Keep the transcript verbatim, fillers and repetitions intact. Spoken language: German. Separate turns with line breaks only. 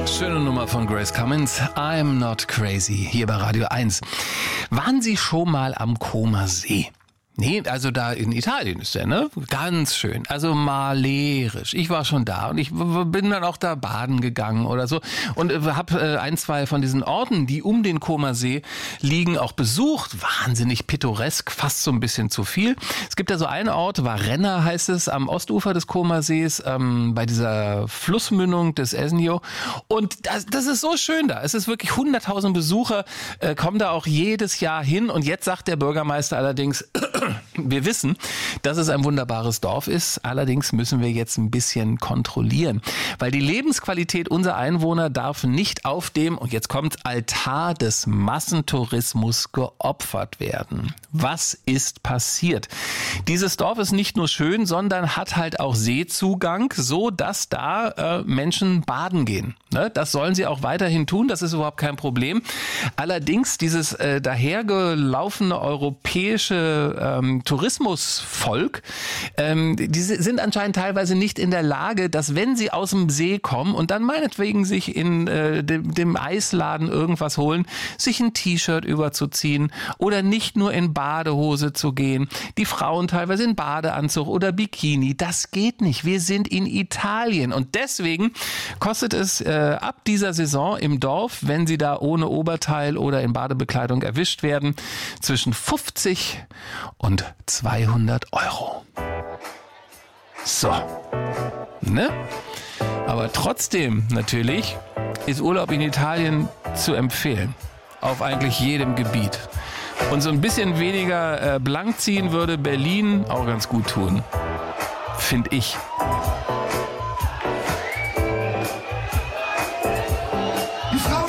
Schöne Nummer von Grace Cummins, I'm Not Crazy, hier bei Radio eins. Waren Sie schon mal am Comer See? Nee, also da in Italien ist der, ne? Ganz schön. Also malerisch. Ich war schon da und ich bin dann auch da baden gegangen oder so und habe ein, zwei von diesen Orten, die um den Comer See liegen, auch besucht. Wahnsinnig pittoresk, fast so ein bisschen zu viel. Es gibt da so einen Ort, Varenna heißt es, am Ostufer des Comer Sees, ähm, bei dieser Flussmündung des Esnio. Und das, das ist so schön da. Es ist wirklich hunderttausend Besucher, äh, kommen da auch jedes Jahr hin. Und jetzt sagt der Bürgermeister allerdings, wir wissen, dass es ein wunderbares Dorf ist. Allerdings müssen wir jetzt ein bisschen kontrollieren, weil die Lebensqualität unserer Einwohner darf nicht auf dem, und jetzt kommt, Altar des Massentourismus geopfert werden. Was ist passiert? Dieses Dorf ist nicht nur schön, sondern hat halt auch Seezugang, so dass da äh, Menschen baden gehen. Ne? Das sollen sie auch weiterhin tun, das ist überhaupt kein Problem. Allerdings dieses äh, dahergelaufene europäische ähm, Tourismusvolk, ähm, die sind anscheinend teilweise nicht in der Lage, dass wenn sie aus dem See kommen und dann meinetwegen sich in äh, dem, dem Eisladen irgendwas holen, sich ein T-Shirt überzuziehen oder nicht nur in Badehose zu gehen. Die Frauen teilweise in Badeanzug oder Bikini. Das geht nicht. Wir sind in Italien und deswegen kostet es äh, ab dieser Saison im Dorf, wenn sie da ohne Oberteil oder in Badebekleidung erwischt werden, zwischen fünfzig und zweihundert Euro. So, ne? Aber trotzdem natürlich ist Urlaub in Italien zu empfehlen. Auf eigentlich jedem Gebiet. Und so ein bisschen weniger äh, blank ziehen würde Berlin auch ganz gut tun. Finde ich.
Die Frau